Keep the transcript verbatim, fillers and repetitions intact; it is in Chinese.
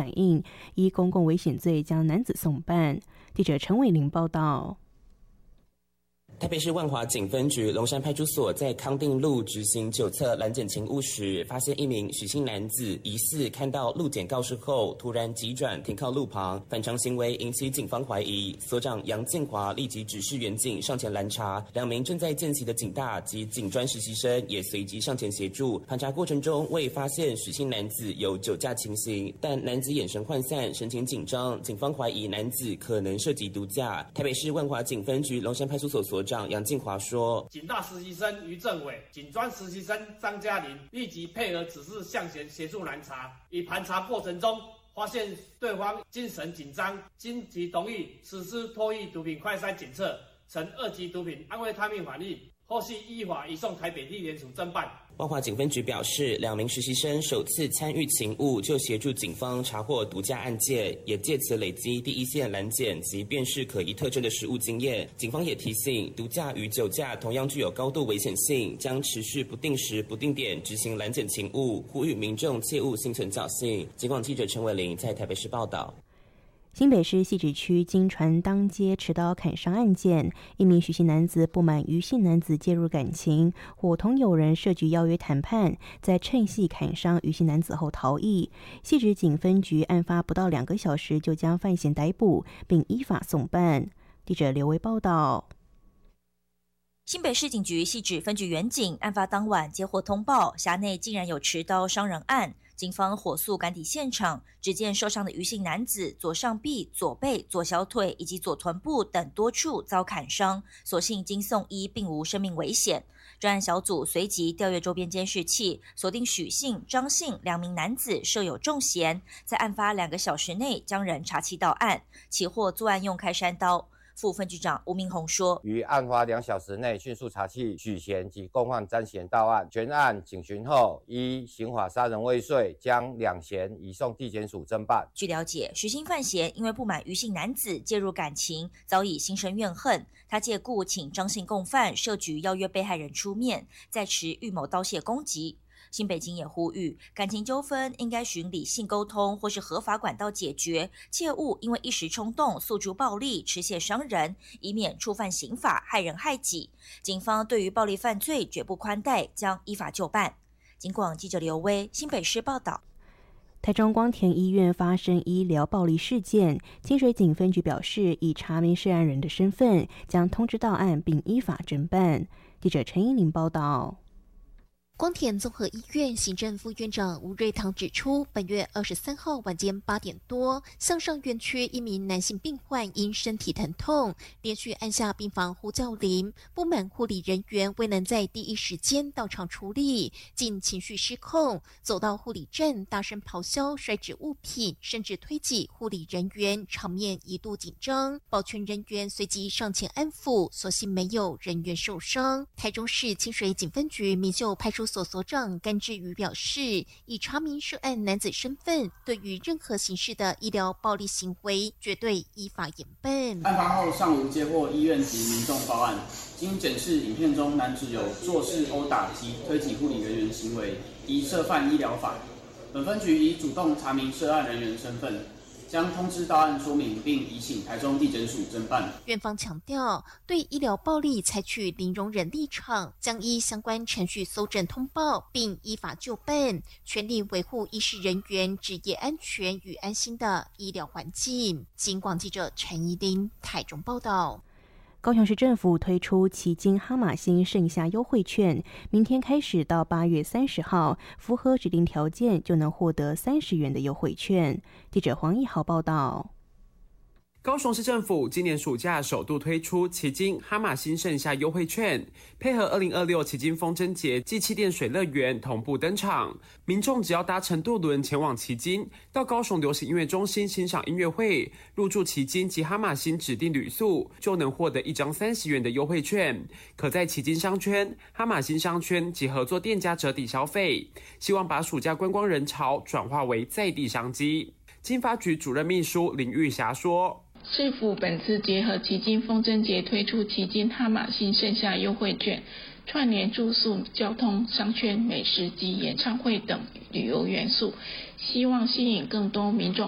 反应，依公共危险罪将男子送办。记者陈伟玲报道。 台北市万华警分局龙山派出所在康定路执行酒测拦检勤务时，发现一名许姓男子疑似看到路检告示后，突然急转停靠路旁，反常行为引起警方怀疑。所长杨建华立即指示员警上前拦查，两名正在见习的警大及警专实习生也随即上前协助。盘查过程中未发现许姓男子有酒驾情形，但男子眼神涣散，神情紧张，警方怀疑男子可能涉及毒驾。台北市万华警分局龙山派出所所长杨进华说， 警大实习生于政伟、警专实习生张嘉玲立即配合指示向前协助拦查，以盘查过程中发现对方精神紧张，经其同意实施脱衣毒品快筛检测，呈二级毒品安非他命反应，后续依法移送台北地检署侦办。 万华警分局表示，两名实习生首次参与勤务就协助警方查获毒驾案件，也借此累积第一线拦检及辨识可疑特征的实务经验。警方也提醒，毒驾与酒驾同样具有高度危险性，将持续不定时不定点执行拦检勤务，呼吁民众切勿心存侥幸。警广记者陈伟玲在台北市报道。 新北市汐止区经传当街持刀砍伤案件，一名许姓男子不满余姓男子介入感情，伙同友人设局邀约谈判，在趁隙砍伤余姓男子后逃逸。汐止警分局案发不到两个小时就将犯嫌逮捕，并依法送办。记者刘维报道。 新北市警局汐止分局员警案发当晚接获通报，辖内竟然有持刀伤人案。警方火速赶抵现场，只见受伤的余姓男子左上臂、左背、左小腿以及左臀部等多处遭砍伤，所幸经送医，并无生命危险。专案小组随即调阅周边监视器，锁定许姓、张姓两名男子设有重嫌，在案发两个小时内将人查缉到案，起获作案用开山刀。副分局长吴明宏说， 于案发两小时内迅速查缉许嫌及共犯张嫌到案，全案警询后，依刑法杀人未遂，将两嫌移送地检署侦办。 据了解，许姓犯嫌因为不满余姓男子介入感情，早已心生怨恨，他借故请张姓共犯设局邀约被害人出面，再持预谋刀械攻击。新北警也呼吁，感情纠纷应该循理性沟通或是合法管道解决，切勿因为一时冲动诉诸暴力，持械伤人，以免触犯刑法，害人害己。警方对于暴力犯罪绝不宽待，将依法就办。警广记者刘威新北市报道。 台中光田医院发生医疗暴力事件，清水警分局表示，以查明涉案人的身份，将通知到案并依法侦办。记者陈依玲报道。 光田综合医院行政副院长吴瑞堂指出，本月二十三号晚间八点多，向上院区一名男性病患因身体疼痛，连续按下病房呼叫铃，不满护理人员未能在第一时间到场处理，竟情绪失控，走到护理站大声咆哮，摔掷物品，甚至推挤护理人员，场面一度紧张。保全人员随即上前安抚，所幸没有人员受伤。台中市清水警分局民秀派出所所所长甘志宇表示，以查明涉案男子身份，对于任何形式的医疗暴力行为，绝对依法严办。 案发后上午接获医院及民众报案，经检视影片中男子有坐式殴打及推挤护理人员行为，宜涉犯医疗法。本分局已主动查明涉案人员身份，将通知到案说明，并移请台中地检署侦办。 院方强调，对医疗暴力采取零容忍立场，将依相关程序搜证通报，并依法就办，全力维护医事人员职业安全与安心的医疗环境。警广记者陈怡玲台中报道。 高雄市政府推出旗津哈马星盛夏优惠券，明天开始到八月三十号，符合指定条件就能获得三十元的优惠券。记者黄义豪报道。 高雄市政府今年暑假首度推出旗津哈马星盛夏优惠券，配合二零二六旗津风筝节暨气垫水乐园同步登场。民众只要搭乘渡轮前往旗津，到高雄流行音乐中心欣赏音乐会，入住旗津及哈马星指定旅宿，就能获得一张三十元的优惠券，可在旗津商圈、哈马星商圈及合作店家折抵消费，希望把暑假观光人潮转化为在地商机。经发局主任秘书林玉霞说， 市府本次结合旗津风筝节推出旗津哈马星盛夏优惠券，串联住宿、交通、商圈、美食及演唱会等旅游元素，希望吸引更多民众